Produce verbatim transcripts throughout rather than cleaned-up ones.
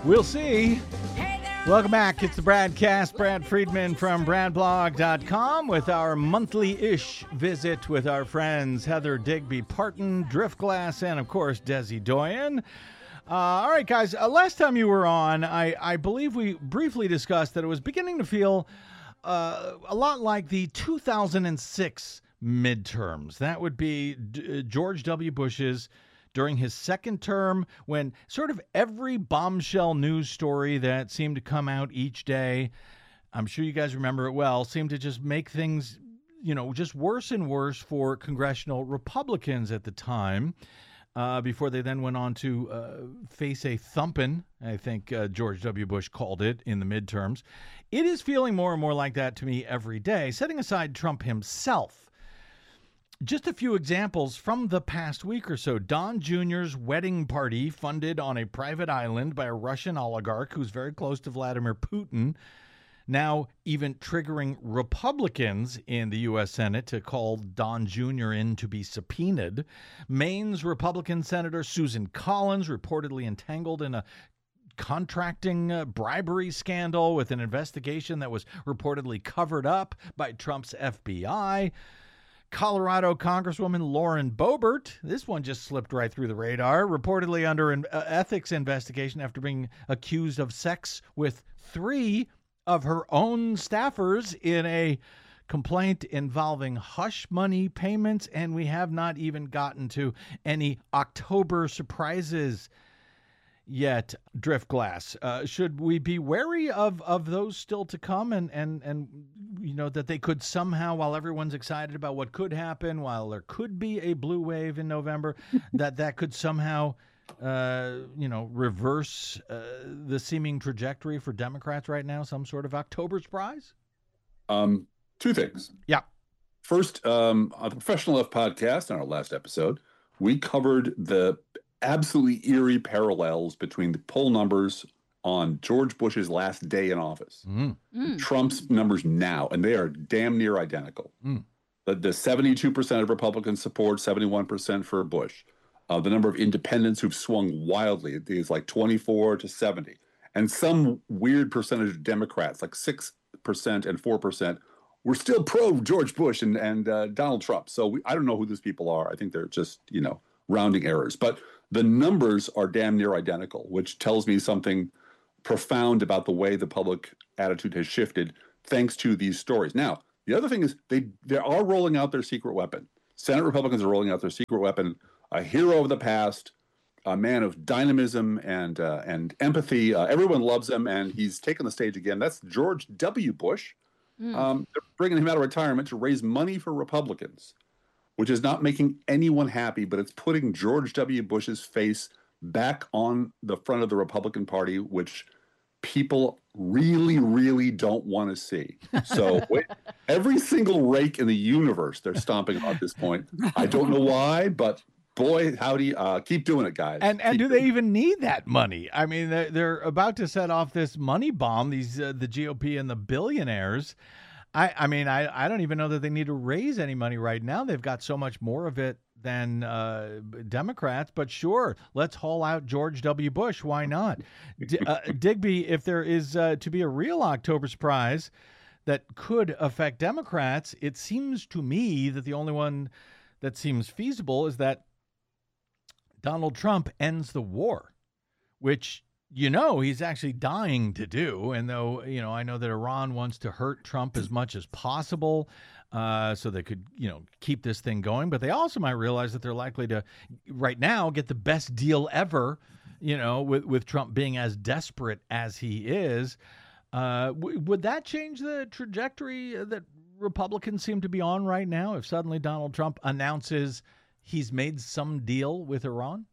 We'll see. Welcome back. It's the Bradcast. Brad Friedman from brad blog dot com with our monthly-ish visit with our friends Heather Digby Parton, Driftglass, and, of course, Desi Doyen. Uh, all right, guys. Uh, last time you were on, I, I believe we briefly discussed that it was beginning to feel uh, a lot like the two thousand six midterms. That would be D- George W. Bush's during his second term, when sort of every bombshell news story that seemed to come out each day, I'm sure you guys remember it well, seemed to just make things, you know, just worse and worse for congressional Republicans at the time, uh, before they then went on to uh, face a thumping, I think uh, George W. Bush called it in the midterms. It is feeling more and more like that to me every day, setting aside Trump himself. Just a few examples from the past week or so. Don Junior's wedding party funded on a private island by a Russian oligarch who's very close to Vladimir Putin, now even triggering Republicans in the U S Senate to call Don Junior in to be subpoenaed. Maine's Republican Senator Susan Collins reportedly entangled in a contracting uh, bribery scandal with an investigation that was reportedly covered up by Trump's F B I. Colorado Congresswoman Lauren Boebert, this one just slipped right through the radar, reportedly under an uh, ethics investigation after being accused of sex with three of her own staffers in a complaint involving hush money payments, and we have not even gotten to any October surprises yet. Driftglass, uh, should we be wary of, of those still to come, and, and, and you know, that they could somehow, while everyone's excited about what could happen, while there could be a blue wave in November, that that could somehow, uh, you know, reverse uh, the seeming trajectory for Democrats right now, some sort of October surprise? Um, two things. Yeah. First, um, on the Professional Left podcast, on our last episode, we covered the absolutely eerie parallels between the poll numbers on George Bush's last day in office, Mm. Mm. Trump's numbers now, and they are damn near identical. Mm. The, the seventy-two percent of Republican support, seventy-one percent for Bush. Uh, the number of independents who've swung wildly is like twenty-four to seventy. And some weird percentage of Democrats, like six percent and four percent, were still pro George Bush and, and uh, Donald Trump. So we, I don't know who these people are. I think they're just, you know, rounding errors. But the numbers are damn near identical, which tells me something profound about the way the public attitude has shifted thanks to these stories. Now, the other thing is they, they are rolling out their secret weapon. Senate Republicans are rolling out their secret weapon, a hero of the past, a man of dynamism and uh, and empathy. Uh, everyone loves him, and he's taken the stage again. That's George W. Bush. Mm. Um, they're bringing him out of retirement to raise money for Republicans, which is not making anyone happy, but it's putting George W. Bush's face back on the front of the Republican Party, which people really, really don't want to see. So wait, every single rake in the universe they're stomping on at this point. I don't know why, but boy, howdy, uh, keep doing it, guys. And and Keep do they even need that money? I mean, they're, they're about to set off this money bomb, these uh, the G O P and the billionaires. I, I mean, I, I don't even know that they need to raise any money right now. They've got so much more of it than uh, Democrats. But sure, let's haul out George W. Bush. Why not? D- uh, Digby, if there is uh, to be a real October surprise that could affect Democrats, it seems to me that the only one that seems feasible is that Donald Trump ends the war, which, you know, he's actually dying to do. And though, you know, I know that Iran wants to hurt Trump as much as possible uh, so they could, you know, keep this thing going. But they also might realize that they're likely to, right now, get the best deal ever, you know, with, with Trump being as desperate as he is. Uh, w- would that change the trajectory that Republicans seem to be on right now if suddenly Donald Trump announces he's made some deal with Iran?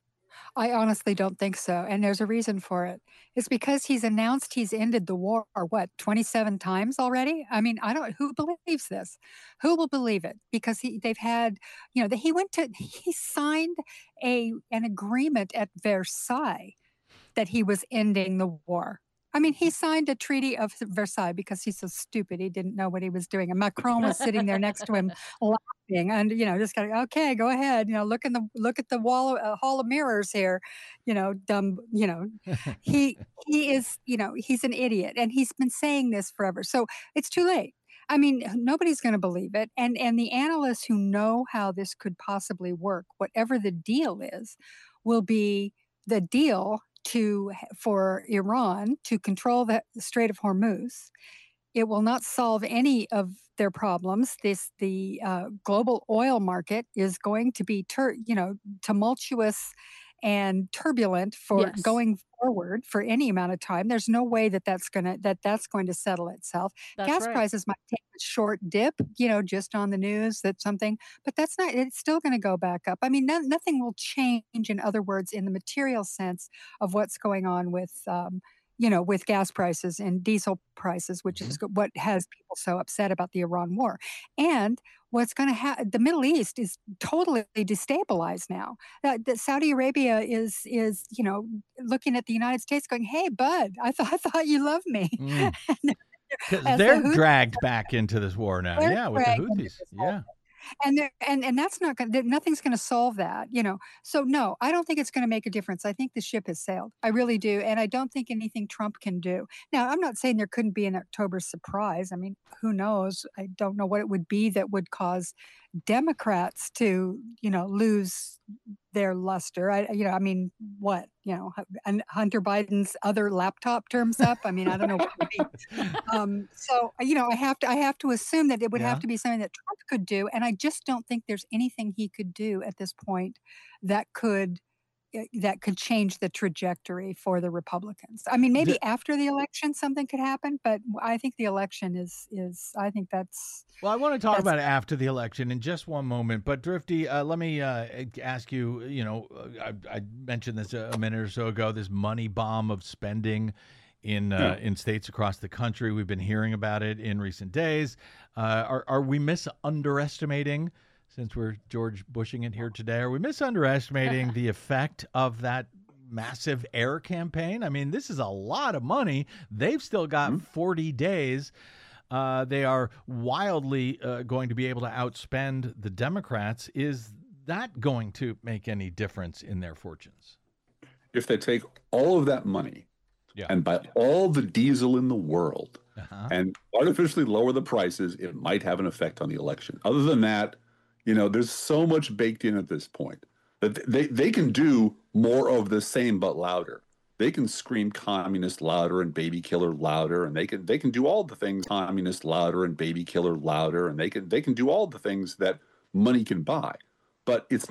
I honestly don't think so, and there's a reason for it. It's because he's announced he's ended the war, what, twenty-seven times already? I mean, I don't who believes this? Who will believe it? Because he they've had, you know, that he went to he signed a an agreement at Versailles that he was ending the war. I mean, he signed a treaty of Versailles because he's so stupid. He didn't know what he was doing. And Macron was sitting there next to him laughing and, you know, just kind of, okay, go ahead. You know, look in the look at the wall, uh, hall of mirrors here, you know, dumb, you know, he he is, you know, he's an idiot and he's been saying this forever. So it's too late. I mean, nobody's going to believe it. And and the analysts who know how this could possibly work, whatever the deal is, will be the deal to for Iran to control the Strait of Hormuz. It will not solve any of their problems. This the uh, global oil market is going to be tur- you know tumultuous and turbulent for Yes. going forward for any amount of time. There's no way that that's gonna that that's going to settle itself. That's Gas right. prices might take a short dip, you know, just on the news that something, but that's not. It's still going to go back up. I mean, no, nothing will change. In other words, in the material sense of what's going on with. Um, you know, with gas prices and diesel prices, which Mhm. is go- what has people so upset about the Iran war. And what's going to happen, the Middle East is totally destabilized now. Uh, the Saudi Arabia is, is, you know, looking at the United States going, hey, bud, I thought, I thought you loved me. Mm. Because As the they're Houthis dragged back into this war now. They're Yeah, with the dragged into Houthis. this whole Yeah. and there and and that's not gonna nothing's gonna solve that, you know? So, no, I don't think it's gonna make a difference. I think the ship has sailed. I really do, and I don't think anything Trump can do. Now, I'm not saying there couldn't be an October surprise. I mean, who knows? I don't know what it would be that would cause Democrats to, you know, lose their luster. I you know, I mean, what? You know, hu and Hunter Biden's other laptop terms up? I mean, I don't know what it would be. Um, so, you know, I have to I have to assume that it would Yeah. have to be something that Trump could do, and I just don't think there's anything he could do at this point that could eh, that could change the trajectory for the Republicans. I mean, D- maybe after the election something could happen, but I think the election is is I think that's Well, I want to talk that's about it after the election in just one moment. But Drifty, uh, let me uh, ask you. You know, uh, I, I mentioned this a minute or so ago. This money bomb of spending in uh, Yeah. in states across the country. We've been hearing about it in recent days. Uh, are are we mis underestimating? Since we're George Bushing it here today, are we misunderestimating the effect of that massive air campaign? I mean, this is a lot of money. They've still got Mhm. forty days. Uh, they are wildly uh, going to be able to outspend the Democrats. Is that going to make any difference in their fortunes? If they take all of that money Yeah. and buy all the diesel in the world Uh-huh. and artificially lower the prices, it might have an effect on the election. Other than that, you know, there's so much baked in at this point that they, they can do more of the same but louder. They can scream communist louder and baby killer louder, and they can they can do all the things communist louder and baby killer louder, and they can they can do all the things that money can buy. But it's